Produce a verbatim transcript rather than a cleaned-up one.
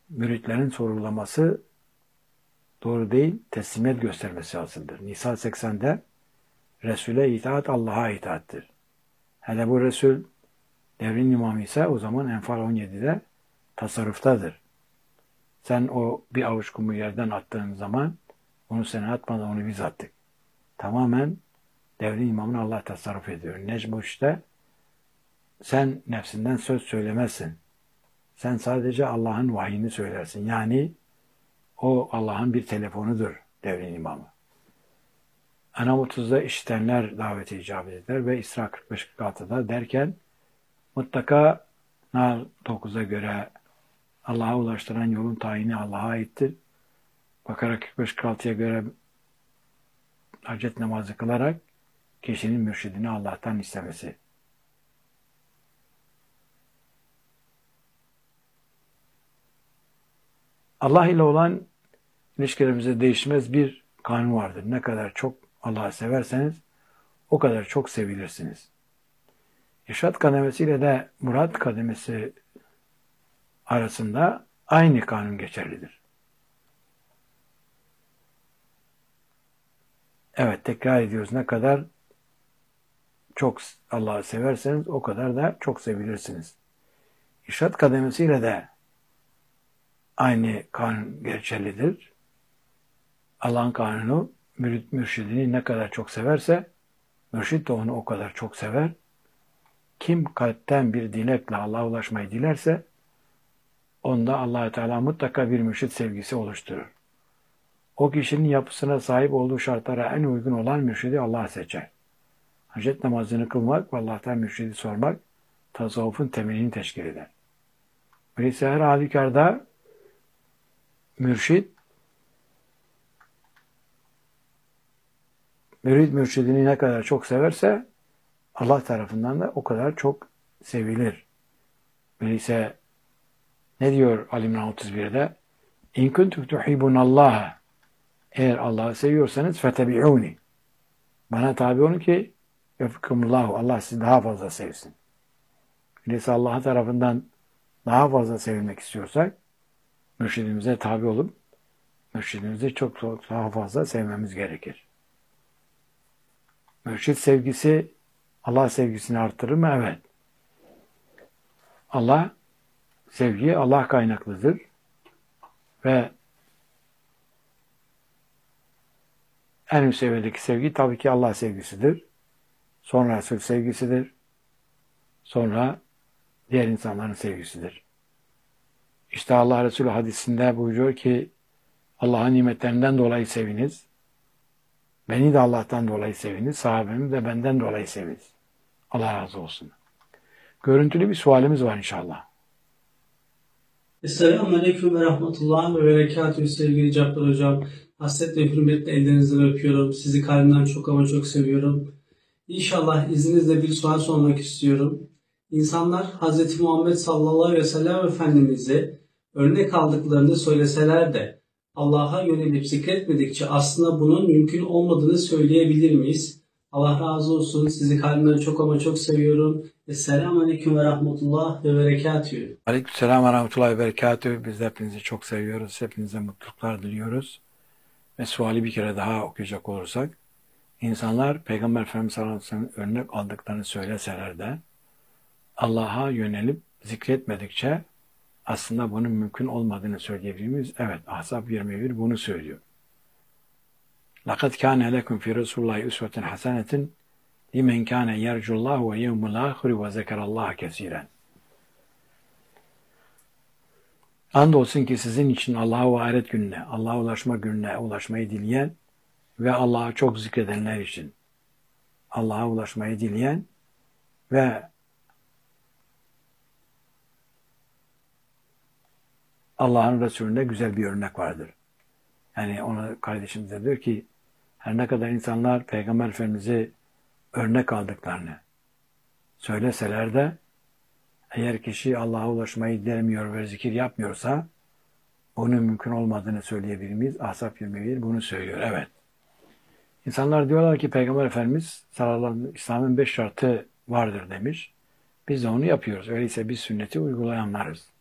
müritlerin sorgulaması doğru değil, teslimiyet göstermesi asıldır. Nisa seksende Resul'e itaat Allah'a itaattir. Hele bu Resul devrin imamı ise o zaman Enfal on yedide tasarruftadır. Sen o bir avuç kumu yerden attığın zaman onu sen atmadan onu biz attık. Tamamen devrin imamını Allah tasarruf ediyor. Necm işte sen nefsinden söz söylemezsin. Sen sadece Allah'ın vahyini söylersin. Yani o Allah'ın bir telefonudur devrin imamı. Enam otuzda işitenler daveti icabet eder ve İsra kırk beş kırk altıda derken mutlaka Nahl dokuza göre Allah'a ulaştıran yolun tayini Allah'a aittir. Bakara kırk beş kırk altıya göre hacet namazı kılarak kişinin mürşidini Allah'tan istemesi. Allah ile olan ilişkilerimizde değişmez bir kanun vardır. Ne kadar çok Allah'ı severseniz o kadar çok sevilirsiniz. İrşad kademesiyle de murat kademesi arasında aynı kanun geçerlidir. Evet, tekrar ediyoruz. Ne kadar çok Allah'ı severseniz o kadar da çok sevilirsiniz. İrşad kademesiyle de aynı kanun geçerlidir. Allah'ın kanunu mürid mürşidini ne kadar çok severse mürşid de onu o kadar çok sever. Kim kalpten bir dilekle Allah'a ulaşmayı dilerse onda Allah Teala mutlaka bir mürşid sevgisi oluşturur. O kişinin yapısına sahip olduğu şartlara en uygun olan mürşidi Allah seçer. Hacet namazını kılmak ve Allah'tan mürşidi sormak tasavvufun temelini teşkil eder. Öyleyse her halükarda mürşid mürid mürşidini ne kadar çok severse Allah tarafından da o kadar çok sevilir. Öyleyse ne diyor Ali İmran otuz birde? İn kuntum tuhibbunallaha, eğer Allah'ı seviyorsanız fetebi'uni, bana tabi olun ki yuhibbukumullahu, Allah sizi daha fazla sevsin. Öyleyse Allah tarafından daha fazla sevilmek istiyorsak mürşidimize tabi olup mürşidimizi çok çok daha fazla sevmemiz gerekir. Mürşid sevgisi Allah sevgisini artırır mı? Evet. Allah sevgi Allah kaynaklıdır ve en üst seviyedeki sevgi tabii ki Allah sevgisidir. Sonra Resul sevgisidir. Sonra diğer insanların sevgisidir. İşte Allah Resulü hadisinde buyuruyor ki Allah'ın nimetlerinden dolayı seviniz. Beni de Allah'tan dolayı seviniz. Sahabemi de benden dolayı seviniz. Allah razı olsun. Görüntülü bir sualimiz var inşallah. Selamünaleyküm ve rahmetullahi ve berekatühü sevgili Cabbar Hocam. Hasretle ve hürmetle ellerinizden öpüyorum. Sizi kalbimden çok ama çok seviyorum. İnşallah izninizle bir sual sormak istiyorum. İnsanlar Hz. Muhammed sallallahu aleyhi ve sellem Efendimiz'i örnek aldıklarını söyleseler de Allah'a yönelip zikretmedikçe aslında bunun mümkün olmadığını söyleyebilir miyiz? Allah razı olsun. Sizi kalbimden çok ama çok seviyorum. Esselamu Aleyküm ve Rahmetullah ve Berekatühü. Aleykümselam ve Rahmetullah ve Berekatühü. Biz de hepinizi çok seviyoruz. Hepinize mutluluklar diliyoruz. Ve suali bir kere daha okuyacak olursak, insanlar Peygamber Efendimiz sallallahu aleyhi ve sellem'in örnek aldıklarını söyleseler de Allah'a yönelip zikretmedikçe aslında bunun mümkün olmadığını söyleyebilir miyiz? Evet, Ahzab yirmi bir bunu söylüyor. لَقَدْ كَانَ لَكُمْ فِي رَسُولِ اللّٰهِ اُسْوَةٌ حَسَنَةٌ لِمَنْ كَانَ يَرْجُ اللّٰهُ وَيَوْمُ الْآخِرِ وَذَكَرَ اللّٰهَ كَثِيرًا. Andolsun ki sizin için Allah'a ve ahiret gününe, Allah'a ulaşma gününe ulaşmayı dileyen ve Allah'a çok zikredenler için, Allah'a ulaşmayı dileyen ve Allah'ın Resulü'nde güzel bir örnek vardır. Yani ona kardeşimiz de diyor ki her ne kadar insanlar Peygamber Efendimiz'i örnek aldıklarını söyleseler de eğer kişi Allah'a ulaşmayı dilemiyor ve zikir yapmıyorsa bunun mümkün olmadığını söyleyebilir miyiz? Ahzab yirmi bir bunu söylüyor. Evet. İnsanlar diyorlar ki Peygamber Efendimiz sallallahu aleyhi ve sellem İslam'ın beş şartı vardır demiş. Biz de onu yapıyoruz. Öyleyse biz sünneti uygulayanlarız.